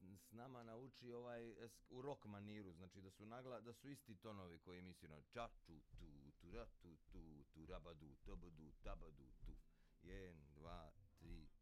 s nama nauči u rock maniru, znači da su isti tonovi koji mi sviramo. Ča tu tu tu ra tu tu tu rabadu tabadu tabadu tu. 1 2 3